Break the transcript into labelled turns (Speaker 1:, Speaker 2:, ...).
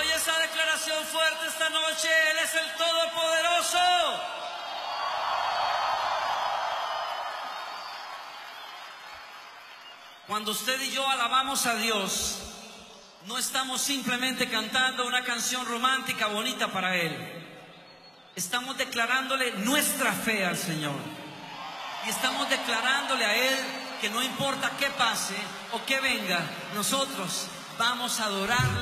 Speaker 1: Oye esa declaración fuerte esta noche. Él es el Todopoderoso. Cuando usted y yo alabamos a Dios, no estamos simplemente cantando una canción romántica bonita para Él. Estamos declarándole nuestra fe al Señor. Y estamos declarándole a Él que no importa qué pase o qué venga, nosotros vamos a adorarle.